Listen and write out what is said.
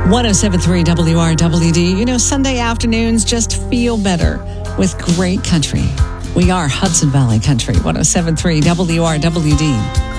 107.3 WRWD. You know, Sunday afternoons just feel better with great country. We are Hudson Valley Country, 107.3 WRWD.